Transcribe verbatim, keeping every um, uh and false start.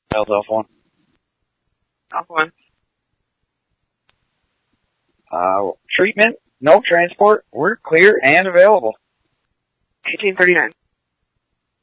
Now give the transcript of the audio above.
Tails Alpha one. Alpha one. Uh, treatment, no transport, we're clear and available. eighteen thirty-nine.